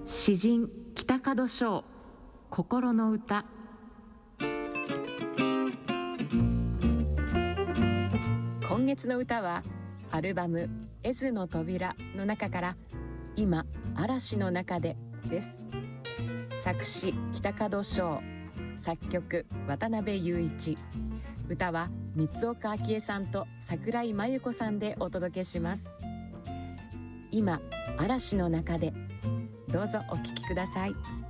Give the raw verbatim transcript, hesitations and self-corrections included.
詩人北門章、心の歌。 今月の歌はアルバム「絵図の扉」の中から「今嵐の中で」です。作詞北門章、作曲渡辺雄一、歌は三岡昭恵さんと桜井真由子さんでお届けします。今嵐の中で、どうぞお聴きください。